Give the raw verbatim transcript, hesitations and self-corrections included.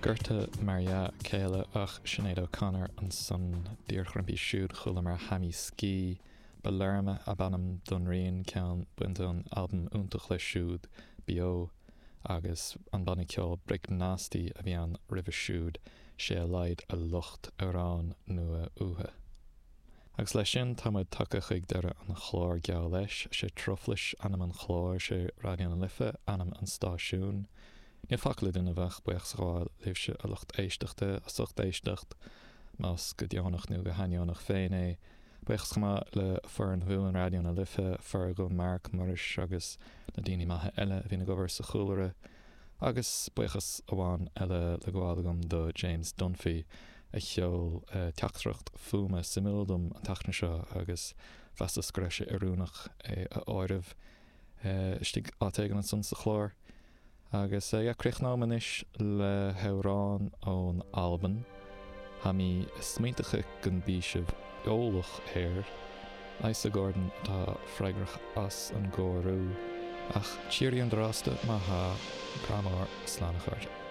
Gurta Maria Céile ach Sinead O'Connor an son díorchrampí siúd chula mar hamí cí ba lerma a bannam don rion ceann buinte an album úntach le siúd bio agus an banna ceol Brick Nasty a bhí an ribh siúd sé a leid a lucht arán nua uthe. Agus lei sin tá muid tucha chuig deire an chlár geall leis sé troflis anam an chlár sé radion an lifa anam an stáisiún. Ní faclid in a bheith buach sáil libh se a lucht éisteachta a sucht éisteacht mas go dteannach nó go haneannach féin é. Buach schama le far an bhú an radion a lifa far go Mark Morris agus na daoine maithe eile a bhína gobar sa chúlare. Agus buchas amháin eile le gháilagam do James Dunphy a cheol uh, teachtracht fuma simildum an tachna seo agus festa screise arúnach é a áirimh uh, stig átégan an sun sa chlár. Agus é uh, cruchnáman is le heurán ón Alban ha mí smíntacha gan bíisih eolach air Isa Gordon tá freigrach as an gcóirú ach tíirí an drásta má ha gramár slánach airde.